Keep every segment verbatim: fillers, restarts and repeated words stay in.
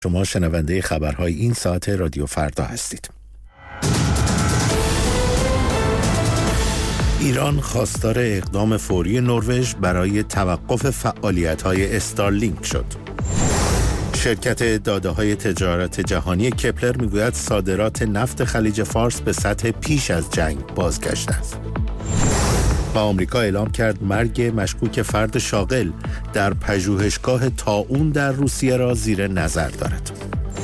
شما شنونده خبرهای این ساعت رادیو فردا هستید. ایران خواستار اقدام فوری نروژ برای توقف فعالیت‌های استارلینک شد. شرکت داده‌های تجارت جهانی کپلر میگوید صادرات نفت خلیج فارس به سطح پیش از جنگ بازگشته است. و آمریکا اعلام کرد مرگ مشکوک فرد شاغل در پژوهشگاه طاعون در روسیه را زیر نظر دارد.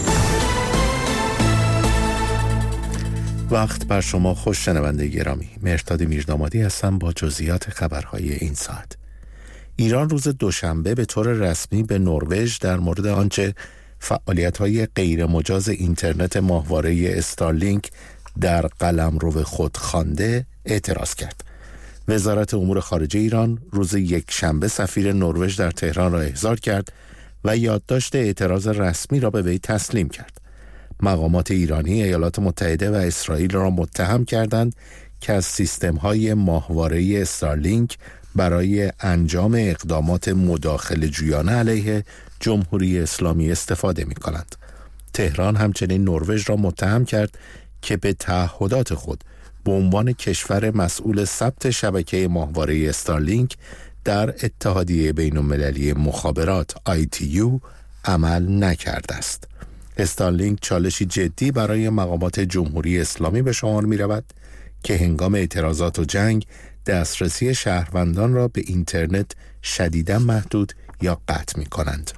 وقت بر شما خوش شنونده گرامی. مهرداد میردامادی هستم با جزئیات خبرهای این ساعت. ایران روز دوشنبه به طور رسمی به نروژ در مورد آنچه فعالیت‌های غیر مجاز اینترنت ماهواره استارلینک در قلمرو خود خوانده اعتراض کرد. وزارت امور خارجه ایران روز یک شنبه سفیر نروژ در تهران را احضار کرد و یادداشت اعتراض رسمی را به وی تسلیم کرد. مقامات ایرانی ایالات متحده و اسرائیل را متهم کردند که از سیستم‌های ماهواره استارلینک برای انجام اقدامات مداخله جویانه علیه جمهوری اسلامی استفاده می‌کنند. تهران همچنین نروژ را متهم کرد که به تعهدات خود به عنوان کشور مسئول ثبت شبکه ماهواره استارلینک در اتحادیه بین‌المللی مخابرات آی تی یو عمل نکرده است. استارلینک چالشی جدی برای مقامات جمهوری اسلامی به شمار می رود که هنگام اعتراضات و جنگ دسترسی شهروندان را به اینترنت شدیداً محدود یا قطع می کنند.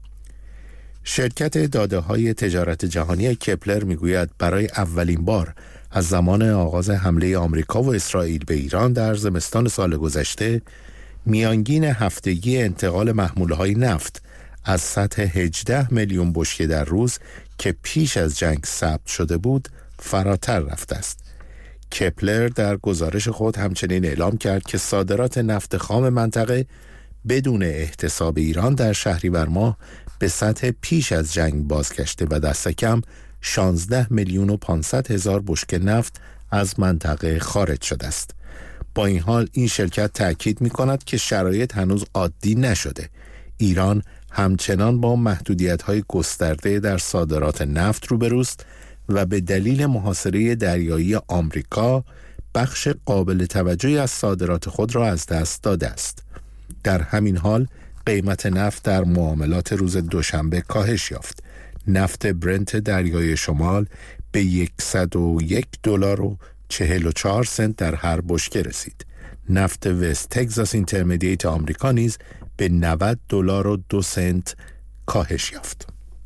شرکت داده‌های تجارت جهانی کپلر می گوید برای اولین بار از زمان آغاز حمله آمریکا و اسرائیل به ایران در زمستان سال گذشته میانگین هفتگی انتقال محموله‌های نفت از سطح هجده میلیون بشکه در روز که پیش از جنگ ثبت شده بود فراتر رفته است. کپلر در گزارش خود همچنین اعلام کرد که صادرات نفت خام منطقه بدون احتساب ایران در شهریور ماه به سطح پیش از جنگ بازگشته و دست کم شانزده میلیون و پانصد هزار بشکه نفت از منطقه خارج شده است. با این حال این شرکت تأکید می کند که شرایط هنوز عادی نشده. ایران همچنان با محدودیت‌های گسترده در صادرات نفت روبروست و به دلیل محاصره دریایی آمریکا بخش قابل توجهی از صادرات خود را از دست داده است. در همین حال قیمت نفت در معاملات روز دوشنبه کاهش یافت. نفت برنت دریای شمال به صد و یک دلار و چهل و چهار سنت در هر بشکه رسید. نفت وست تگزاس اینترمدییت آمریکا نیز به نود دلار و دو سنت کاهش یافت.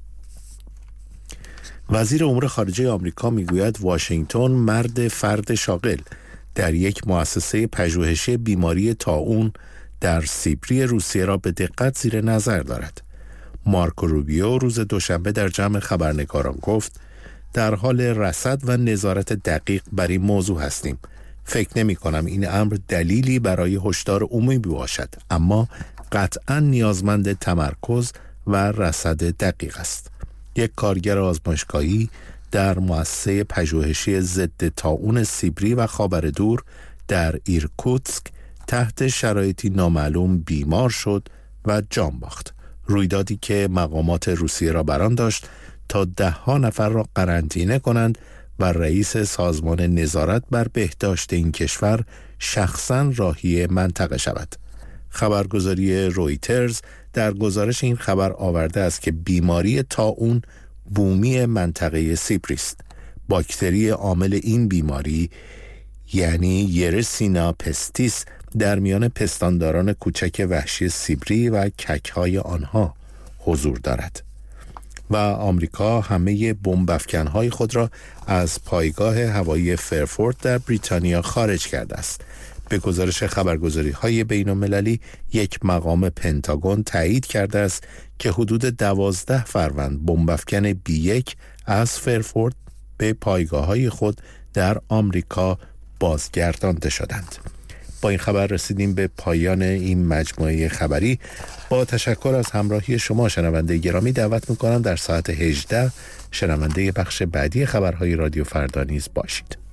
وزیر امور خارجه آمریکا میگوید واشنگتن مرد فرد شاغل در یک مؤسسه پژوهشی بیماری طاعون در سیبری روسیه را به دقت زیر نظر دارد. مارکو روبیو روز دوشنبه در جمع خبرنگاران گفت در حال رصد و نظارت دقیق بر این موضوع هستیم. فکر نمی کنم این امر دلیلی برای هشدار عمومی باشد، اما قطعاً نیازمند تمرکز و رصد دقیق است. یک کارگر آزمایشگاهی در مؤسسه پژوهشی ضد طاعون سیبری و خاورمیانه در ایرکوتسک تحت شرایطی نامعلوم بیمار شد و جان باخت. رویدادی که مقامات روسیه را بران داشت تا ده ها نفر را قرنطینه کنند و رئیس سازمان نظارت بر بهداشت این کشور شخصاً راهی منطقه شود. خبرگزاری رویترز در گزارش این خبر آورده است که بیماری طاعون بومی منطقه سیبری است. باکتری عامل این بیماری یعنی یرسینا پستیس در میان پستانداران کوچک وحشی سیبری و کک‌های آنها حضور دارد. و آمریکا همه بمب افکن‌های خود را از پایگاه هوایی فرفورت در بریتانیا خارج کرده است. به گزارش خبرگزاری‌های بین‌المللی یک مقام پنتاگون تایید کرده است که حدود دوازده فروند بمب افکن بی یک از فرفورت به پایگاه‌های خود در آمریکا بازگردانده شدند. با این خبر رسیدیم به پایان این مجموعه خبری. با تشکر از همراهی شما شنونده گرامی دعوت می‌کنم در ساعت هجده شنونده بخش بعدی خبرهای رادیو فردا نیز باشید.